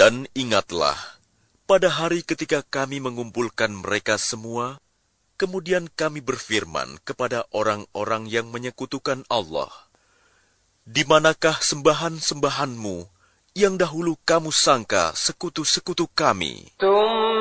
Dan ingatlah, pada hari ketika kami mengumpulkan mereka semua, kemudian kami berfirman kepada orang-orang yang menyekutukan Allah, "Di manakah sembahan-sembahanmu yang dahulu kamu sangka sekutu-sekutu kami?"